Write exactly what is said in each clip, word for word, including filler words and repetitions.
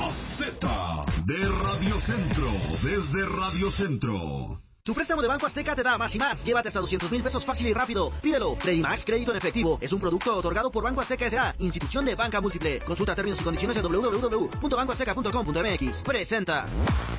La Z de Radio Centro, desde Radio Centro. Tu préstamo de Banco Azteca te da más y más. Llévate hasta doscientos mil pesos fácil y rápido. Pídelo. Credimax, crédito en efectivo. Es un producto otorgado por Banco Azteca S A, institución de banca múltiple. Consulta términos y condiciones en doble u doble u doble u punto banco azteca punto com punto m x. Presenta.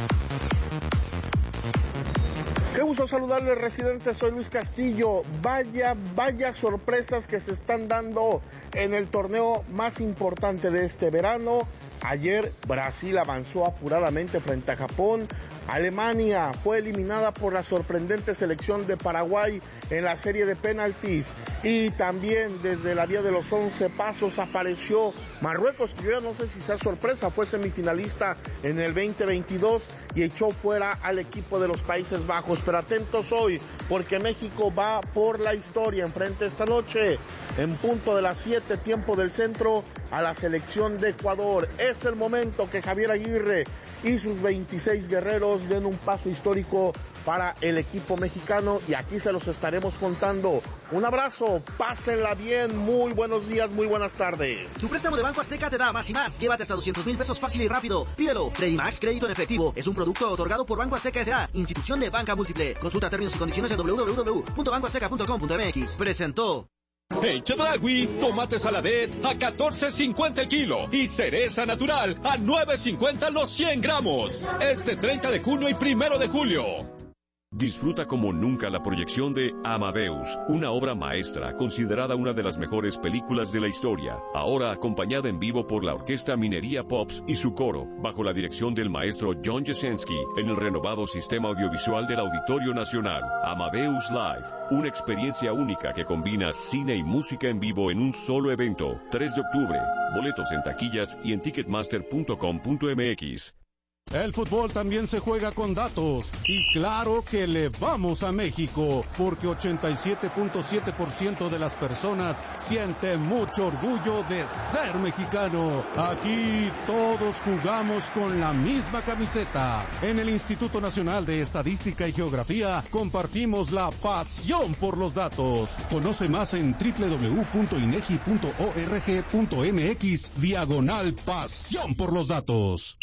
Qué gusto saludarle, residente. Soy Luis Castillo. Vaya, vaya sorpresas que se están dando en el torneo más importante de este verano. Ayer Brasil avanzó apuradamente frente a Japón. Alemania fue eliminada por la sorprendente selección de Paraguay en la serie de penaltis. Y también desde la vía de los once pasos apareció Marruecos, que yo ya no sé si sea sorpresa, fue semifinalista en el veinte veintidós y echó fuera al equipo de los Países Bajos. Pero atentos hoy, porque México va por la historia. Enfrente esta noche, en punto de las siete, tiempo del centro, a la selección de Ecuador. Es el momento que Javier Aguirre y sus veintiséis guerreros den un paso histórico para el equipo mexicano, y aquí se los estaremos contando. Un abrazo, pásenla bien, muy buenos días, muy buenas tardes. Tu préstamo de Banco Azteca te da más y más. Llévate hasta doscientos mil pesos fácil y rápido. Pídelo. Credimax, crédito en efectivo. Es un producto otorgado por Banco Azteca S A, institución de banca múltiple. Consulta términos y condiciones en doble u doble u doble u punto banco azteca punto com punto m x. Presentó. En Chedraui, tomate saladet a catorce cincuenta el kilo y cereza natural a nueve cincuenta los cien gramos. Este treinta de junio y primero de julio. Disfruta como nunca la proyección de Amadeus, una obra maestra considerada una de las mejores películas de la historia, ahora acompañada en vivo por la Orquesta Minería Pops y su coro, bajo la dirección del maestro John Jasenski, en el renovado sistema audiovisual del Auditorio Nacional. Amadeus Live, una experiencia única que combina cine y música en vivo en un solo evento. tres de octubre, boletos en taquillas y en ticketmaster punto com punto m x. El fútbol también se juega con datos, y claro que le vamos a México, porque ochenta y siete punto siete por ciento de las personas sienten mucho orgullo de ser mexicano. Aquí todos jugamos con la misma camiseta. En el Instituto Nacional de Estadística y Geografía compartimos la pasión por los datos. Conoce más en doble u doble u doble u punto inegi punto org punto m x diagonal pasión por los datos.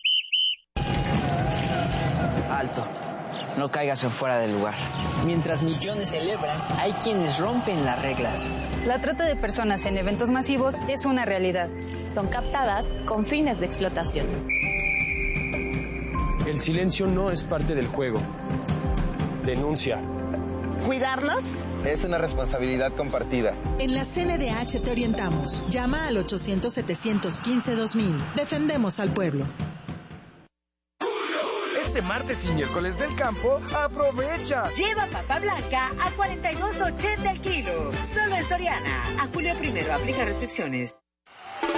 Alto, no caigas en fuera del lugar. Mientras millones celebran, hay quienes rompen las reglas. La trata de personas en eventos masivos es una realidad. Son captadas con fines de explotación. El silencio no es parte del juego. Denuncia. ¿Cuidarlos? Es una responsabilidad compartida. En la C N D H te orientamos. Llama al ochocientos, setecientos quince, dos mil. Defendemos al pueblo. Este martes y miércoles del campo, aprovecha. Lleva papa blanca a cuarenta y dos ochenta el kilo. Solo en Soriana. A julio primero, aplica restricciones.